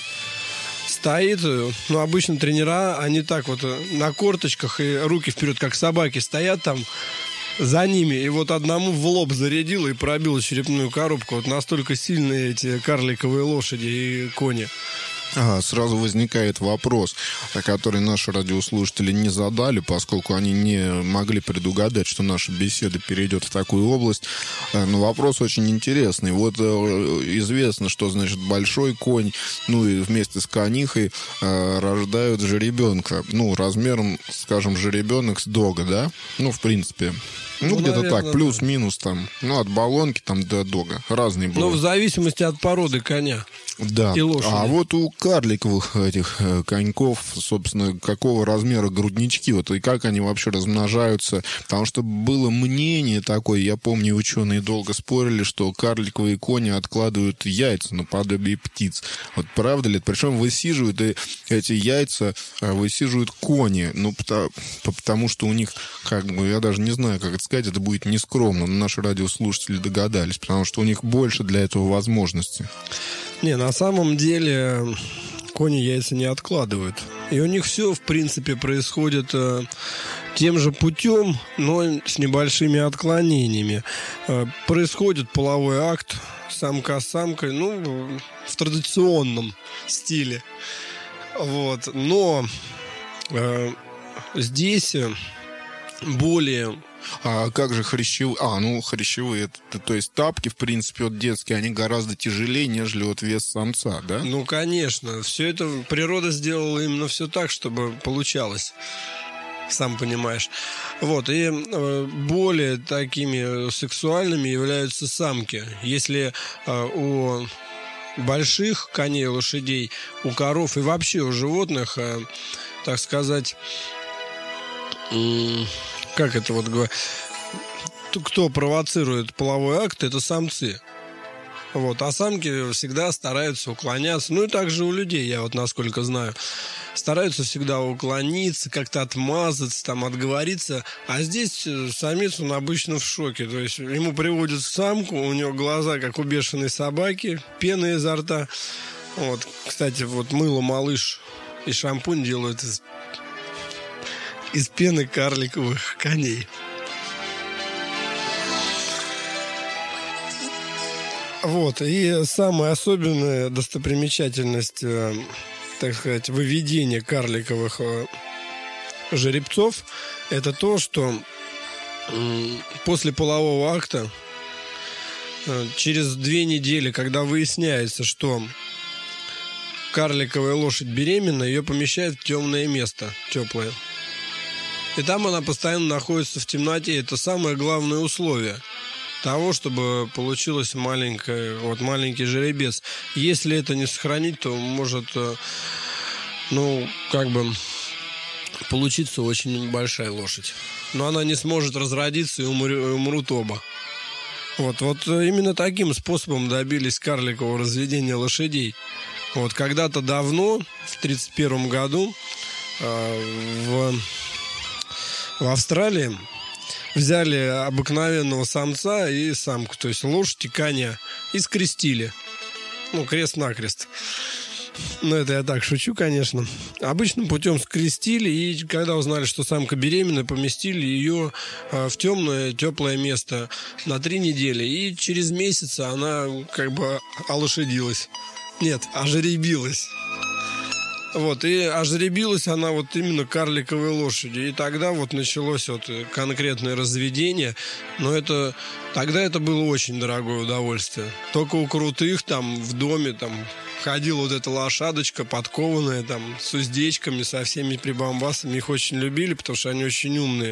стоит, обычно тренера, они так вот на корточках и руки вперед, как собаки, стоят там за ними, и вот одному в лоб зарядил и пробил черепную коробку. Вот настолько сильные эти карликовые лошади и кони. Сразу возникает вопрос, который наши радиослушатели не задали, поскольку они не могли предугадать, что наша беседа перейдет в такую область. Но вопрос очень интересный. Вот известно, что значит большой конь, и вместе с конихой рождают жеребенка. Размером, скажем, жеребенок с дога, да? В принципе. Где-то наверное, так, плюс-минус там. От баллонки там до дога. Разные бывают. В зависимости от породы коня. Да. И лошади. А вот у карликовых этих коньков, собственно, какого размера груднички, и как они вообще размножаются? Потому что было мнение такое, я помню, ученые долго спорили, что карликовые кони откладывают яйца наподобие птиц. Вот правда ли? Причем высиживают, и эти яйца высиживают кони. Потому что у них, я даже не знаю, как это сказать, это будет нескромно, но наши радиослушатели догадались, потому что у них больше для этого возможностей. На самом деле кони яйца не откладывают. И у них все, в принципе, происходит тем же путем, но с небольшими отклонениями. Происходит половой акт самка с самкой, в традиционном стиле. Вот. Но здесь более... А как же хрящевые? Хрящевые, то есть тапки, в принципе, детские, они гораздо тяжелее, нежели вес самца, да? Конечно. Все это природа сделала именно все так, чтобы получалось. Сам понимаешь. Вот. И более такими сексуальными являются самки. Если у больших коней, лошадей, у коров и вообще у животных, так сказать... Как это говорят? Кто провоцирует половой акт, это самцы. Вот. А самки всегда стараются уклоняться. И также у людей, я насколько знаю, стараются всегда уклониться, как-то отмазаться, отговориться. А здесь самец, он обычно в шоке. То есть ему приводят самку, у него глаза, как у бешеной собаки, пена изо рта. Вот. Кстати, мыло «Малыш» и шампунь делают из пены карликовых коней. Вот. И самая особенная достопримечательность, так сказать, выведения карликовых жеребцов, это то, что после полового акта, через 2 недели, когда выясняется, что карликовая лошадь беременна, ее помещают в темное место, теплое. И там она постоянно находится в темноте. Это самое главное условие того, чтобы получилось маленький жеребец. Если это не сохранить, то может, получиться очень большая лошадь. Но она не сможет разродиться и умрут оба. Вот именно таким способом добились карликового разведения лошадей. Вот когда-то давно, в 1931 году, в Австралии взяли обыкновенного самца и самку, то есть лошадь и коня, и скрестили. Крест-накрест. Это я так шучу, конечно. Обычным путем скрестили, и когда узнали, что самка беременна, поместили ее в темное, теплое место на 3 недели. И через месяц она олошадилась. Нет, ожеребилась. И ожеребилась она именно карликовой лошадью. И тогда началось конкретное разведение. Но тогда это было очень дорогое удовольствие. Только у крутых там в доме ходила эта лошадочка подкованная с уздечками, со всеми прибамбасами. Их очень любили, потому что они очень умные.